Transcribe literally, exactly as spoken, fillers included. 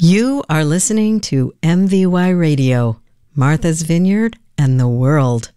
You are listening to M V Y Radio, Martha's Vineyard and the World.